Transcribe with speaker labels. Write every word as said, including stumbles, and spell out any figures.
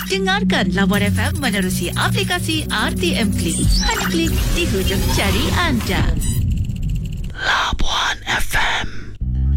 Speaker 1: Dengarkan Labuan F M menerusi aplikasi R T M Klik. Hanya klik di hujung jari anda.